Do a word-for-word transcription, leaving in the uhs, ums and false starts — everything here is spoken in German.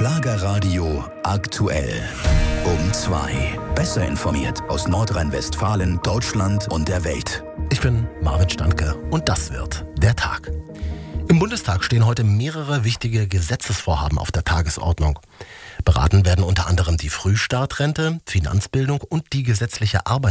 Schlagerradio aktuell. Um zwei. Besser informiert aus Nordrhein-Westfalen, Deutschland und der Welt. Ich bin Marvin Standke und das wird der Tag. Im Bundestag stehen heute mehrere wichtige Gesetzesvorhaben auf der Tagesordnung. Beraten werden unter anderem die Frühstartrente, Finanzbildung und die gesetzliche Arbeit.